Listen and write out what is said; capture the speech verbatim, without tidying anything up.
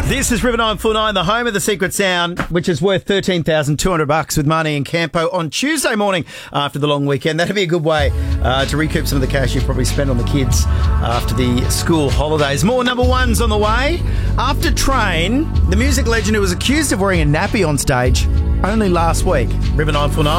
This is River nine four nine, the home of the Secret Sound, which is worth thirteen thousand two hundred bucks with Marnie and Campo on Tuesday morning after the long weekend. That'd be a good way uh, to recoup some of the cash you probably spent on the kids after the school holidays. More number ones on the way. After Train, the music legend who was accused of wearing a nappy on stage only last week. River nine four nine.